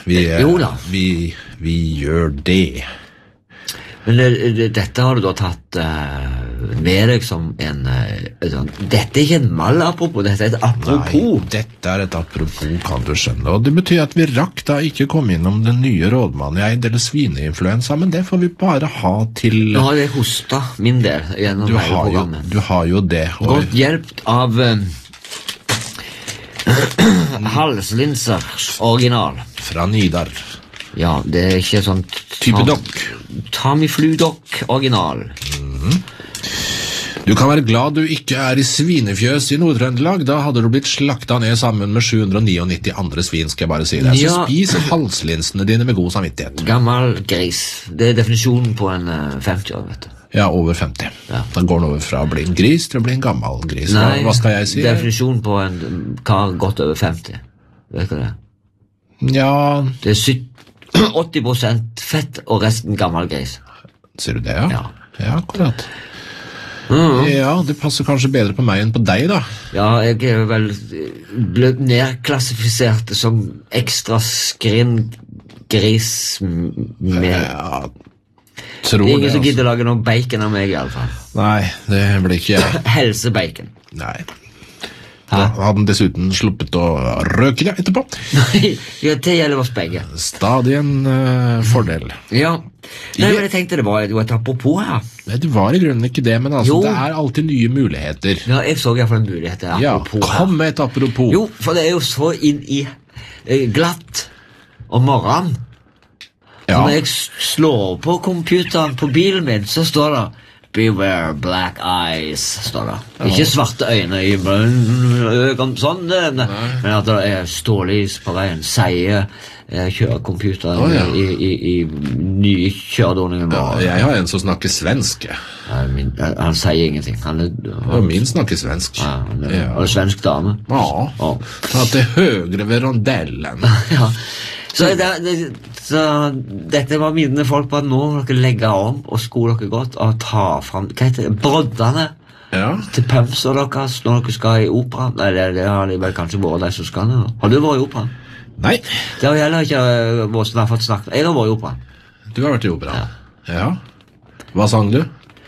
Jo da. Vi gjør det. Men dette har du da tatt med deg som en sånn, dette ikke en mal apropos, dette et apropos. Nei, dette et apropos, kan du skjønne. Og det betyr at vi rakk da ikke komme innom den nye rådmannen i en del svineinfluensa, men det får vi bare ha til... Nå har jeg hostet min del gjennom hele programmet. Du har jo det. Godt hjelpt av halslinser original. Fra Nidar. Ja, det ikke sånn... Type dokk. Tamiflu-dokk original. Du kan være glad du ikke i svinefjøs i Nord-Trøndelag. Da hadde du blitt slakta ned sammen med 799 andre svin, skal jeg bare si det. Så spis halslinsene dine med god samvittighet. Gammel gris. Det definisjonen på en 50-år, vet du. Ja, over 50. Ja. Da går den over fra å bli en gris til å bli en gammel gris. Nei, hva skal jeg si? Definisjonen på en kar godt over 50. Vet du det? Ja... Det 80% fett og resten gammel gris. Ser du det, ja? Ja, akkurat. Ja, det passer kanskje bedre på meg enn på deg, da. Ja, jeg vel ble nedklassifisert som ekstra skrinn gris med... Ja, tror det. Ingen som gidder lage noe bacon av meg, i alle fall. Nei, det blir ikke jeg. Helsebacon. Nei. Da hadde den dessuten sluppet å røke det etterpå. Nei, det gjelder oss begge. Stadig en fordel. Ja. Nei, men jeg tenkte det var et apropos her. Nei, det var i grunnen ikke det, men altså, det er alltid nye muligheter. Ja, jeg så i hvert fall en mulighet til apropos her. Kom med et apropos. Jo, for det er jo så inn i glatt om morgenen. Ja. Når jeg slår på computeren på bilen min, så står det Beware black eyes, står det. Ja. Ikke svarte øyne i sånn, men at det er stålys på veien, sier kjørecomputeren i nye kjøreordningen. Ja, jeg har en som snakker svensk. Han sier ingenting. Min snakker svensk. Og det svensk dame. Ja, at det er høyere ved rondellen. Ja. Så dette var mine folk på at nå må dere legge om og sko dere godt og ta frem, hva heter det, broddene til pømser deres når dere skal i opera. Nei, det har de vel kanskje vært de som skal nå. Har du vært i opera? Nei. Det har heller ikke vært som jeg har fått snakket. Jeg har vært i opera. Du har vært i opera? Ja. Hva sang du?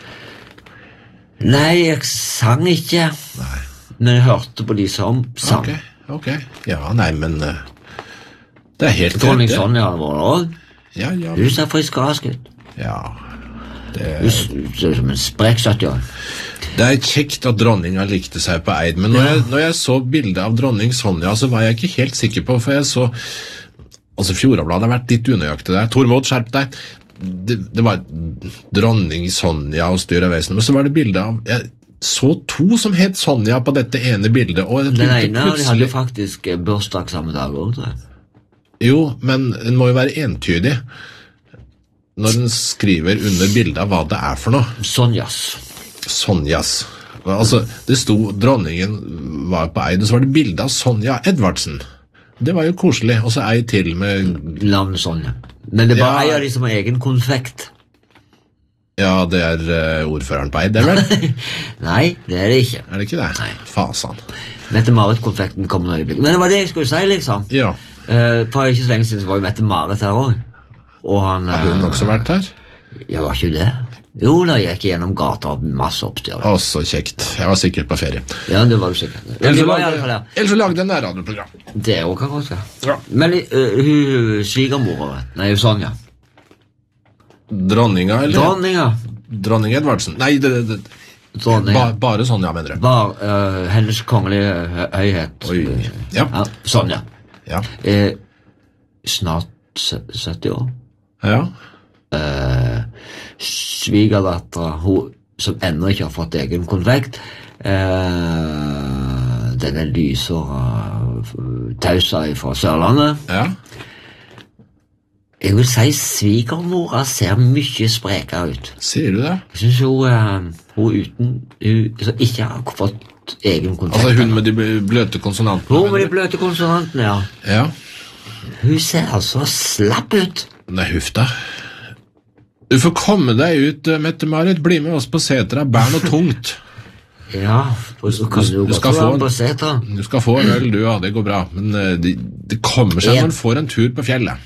Nei, jeg sang ikke. Nei. Men jeg hørte på de som sang. Ok. Ja, nei, men... Det er helt rett. Dronning Sonja har vært også. Ja. Hun ser frisk og rask ut. Ja. Hun ser som en sprek 70-år. Det er kjekt at dronninga likte seg på Eid, men når jeg så bildet av dronning Sonja, så var jeg ikke helt sikker på, for jeg så... Altså, Fjordabladet har vært litt unøyaktig der. Tormod, skjerp deg! Det var dronning Sonja og styr av vesen, men så var det bildet av... Jeg så to som het Sonja på dette ene bildet, og... Den ene, de hadde faktisk bursdag samme dag også, tror jeg. Jo, men den må jo være entydig når den skriver under bildet av hva det er for noe. Sonjas. Altså, det sto dronningen var på Eid, og så var det bildet av Sonja Edvardsen. Det var jo koselig, og så ei til med... Navnet Sonja. Men det var ei av de som har egen konfekt. Ja, det er ordføreren på Eid, det vel? Nei, det er det ikke. Er det ikke det? Nei. Fasan. Mette-Marit-konfekten kommer nå i blikk. Men det var det jeg skulle si, liksom. Ja. For ikke så lenge siden så var jo Mette-Marit her også. Og han... Har hun også vært her? Ja, var ikke det? Jo, da gikk jeg gjennom gata og masse oppstyr. Å, så kjekt. Jeg var sikkert på ferie. Ja, det var du sikkert. Ellers så lagde jeg en radioprogram. Det er jo kan godt, ja. Men hun svigermor, nei, Sonja. Dronninga, eller? Dronninga. Dronning Edvardsen. Nei, bare Sonja, mener du? Hennes kongelige høyhet. Oi, ja. Sonja. Ja. Snart 70 år. Ja. Svigerdattera, hun som ennå ikke har fått egen konfekt, denne lysere tausa fra Sørlandet. Ja. Jeg vil si svigermora ser mye sprekere ut. Ser du det? Jeg synes hun ikke har fått egen konfekt. Altså hun med de bløte konsonantene? Hun med de bløte konsonantene, ja. Ja. Hun ser altså slapp ut. Nei, huff da. Du får komme deg ut, Mette-Marit. Bli med oss på setra, bær noe tungt. Ja, for så kan du godt være på setra. Du skal få en øl, du, ja, det går bra. Men det kommer seg når du får en tur på fjellet.